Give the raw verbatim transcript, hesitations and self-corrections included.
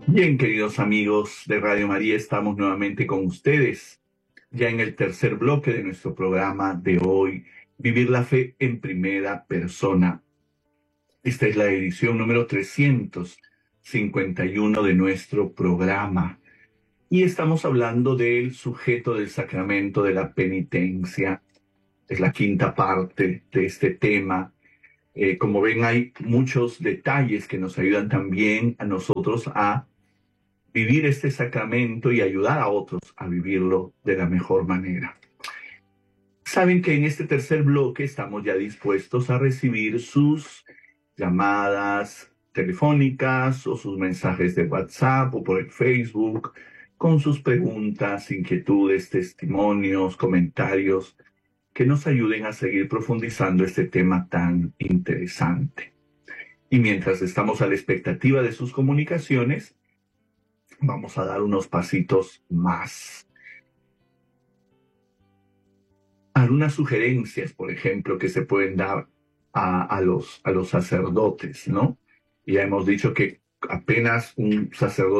Bien, queridos amigos de Radio María, estamos nuevamente con ustedes, ya en el tercer bloque de nuestro programa de hoy, Vivir la Fe en Primera Persona. Esta es la edición número trescientos cincuenta y uno de nuestro programa y estamos hablando del sujeto del sacramento de la penitencia. Es la quinta parte de este tema. Eh, como ven, hay muchos detalles que nos ayudan también a nosotros a vivir este sacramento y ayudar a otros a vivirlo de la mejor manera. Saben que en este tercer bloque estamos ya dispuestos a recibir sus llamadas telefónicas o sus mensajes de WhatsApp o por el Facebook con sus preguntas, inquietudes, testimonios, comentarios que nos ayuden a seguir profundizando este tema tan interesante. Y mientras estamos a la expectativa de sus comunicaciones, vamos a dar unos pasitos más. Algunas sugerencias, por ejemplo, que se pueden dar a, a los, a los sacerdotes, ¿no? Ya hemos dicho que apenas un sacerdote